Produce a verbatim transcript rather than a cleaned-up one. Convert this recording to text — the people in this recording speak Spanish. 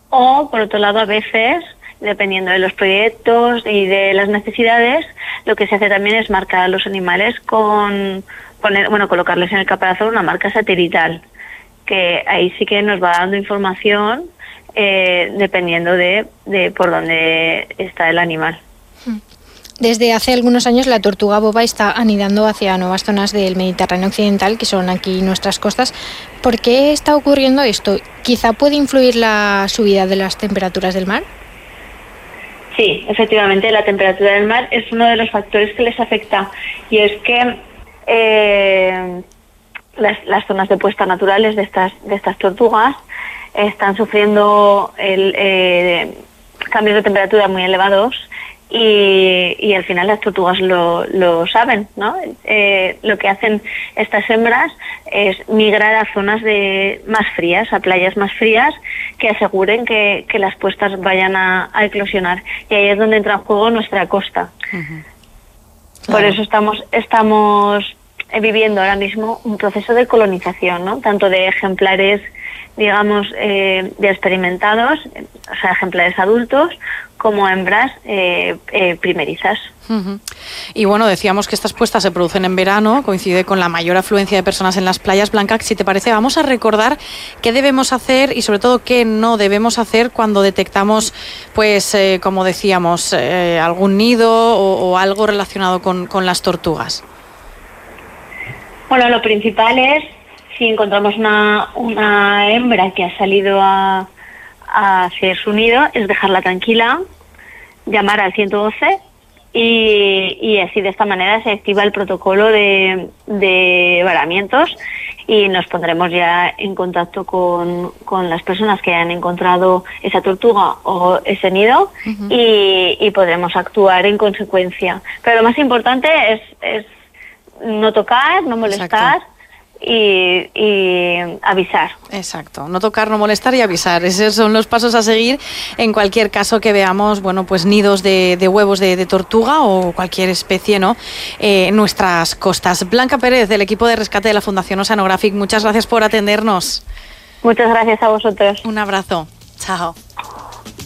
O, por otro lado, a veces, dependiendo de los proyectos y de las necesidades, lo que se hace también es marcar a los animales con, poner, bueno, colocarles en el caparazón una marca satelital, que ahí sí que nos va dando información eh, dependiendo de, de por dónde está el animal. Desde hace algunos años la tortuga boba está anidando hacia nuevas zonas del Mediterráneo occidental, que son aquí nuestras costas. ¿Por qué está ocurriendo esto? ¿Quizá puede influir la subida de las temperaturas del mar? Sí, efectivamente, la temperatura del mar es uno de los factores que les afecta. Y es que eh, las, las zonas de puesta naturales de estas, de estas tortugas están sufriendo el, eh, cambios de temperatura muy elevados. Y, y al final las tortugas lo, lo saben, ¿no? Eh, lo que hacen estas hembras es migrar a zonas de más frías, a playas más frías, que aseguren que, que las puestas vayan a, a eclosionar. Y ahí es donde entra en juego nuestra costa. Uh-huh. Claro. Por eso estamos, estamos viviendo ahora mismo un proceso de colonización, ¿no? Tanto de ejemplares, digamos, eh, de experimentados, o sea, ejemplares adultos, como hembras eh, eh, primerizas. Uh-huh. Y bueno, decíamos que estas puestas se producen en verano, coincide con la mayor afluencia de personas en las playas. Blanca, si te parece, vamos a recordar qué debemos hacer y sobre todo qué no debemos hacer cuando detectamos, pues, eh, como decíamos, eh, algún nido o, o algo relacionado con, con las tortugas. Bueno, lo principal es, si encontramos una, una hembra que ha salido a a hacer su nido, es dejarla tranquila, llamar al ciento doce y, y así de esta manera se activa el protocolo de, de varamientos y nos pondremos ya en contacto con, con las personas que hayan encontrado esa tortuga o ese nido. Uh-huh. y, y podremos actuar en consecuencia. Pero lo más importante es, es no tocar, no molestar. Exacto. Y, y avisar. Exacto, no tocar, no molestar y avisar. Esos son los pasos a seguir en cualquier caso que veamos, bueno, pues nidos de, de huevos de, de tortuga o cualquier especie, ¿no? Eh, en nuestras costas. Blanca Pérez, del equipo de rescate de la Fundación Oceanographic, muchas gracias por atendernos. Muchas gracias a vosotros. Un abrazo. Chao.